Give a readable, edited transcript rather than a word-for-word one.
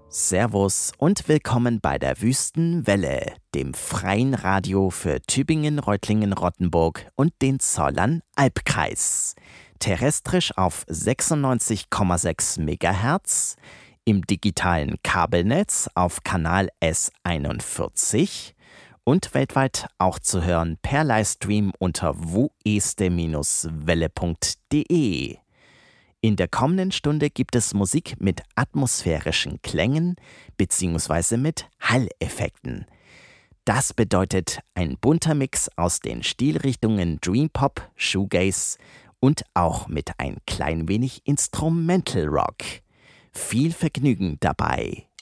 Servus und willkommen bei der Wüstenwelle, dem freien Radio für Tübingen, Reutlingen, Rottenburg und den Zollern-Albkreis. Terrestrisch auf 96,6 MHz, im digitalen Kabelnetz auf Kanal S41 und weltweit auch zu hören per Livestream unter wueste-welle.de. In der kommenden Stunde gibt es Musik mit atmosphärischen Klängen bzw. mit Halleffekten. Das bedeutet ein bunter Mix aus den Stilrichtungen Dream Pop, Shoegaze und auch mit ein klein wenig Instrumental Rock. Viel Vergnügen dabei.